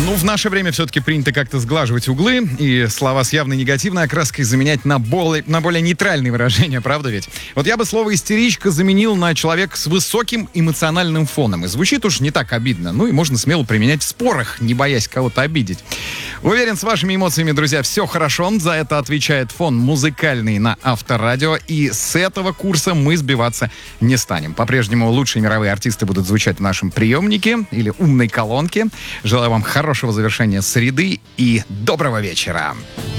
Ну, в наше время все-таки принято как-то сглаживать углы и слова с явной негативной окраской заменять на более нейтральные выражения, правда ведь? Вот я бы слово «истеричка» заменил на «человек с высоким эмоциональным фоном». И звучит уж не так обидно. Ну и можно смело применять в спорах, не боясь кого-то обидеть. Уверен, с вашими эмоциями, друзья, все хорошо. За это отвечает фон музыкальный на Авторадио. И с этого курса мы сбиваться не станем. По-прежнему лучшие мировые артисты будут звучать в нашем приемнике или умной колонке. Желаю вам хорошего завершения среды и доброго вечера.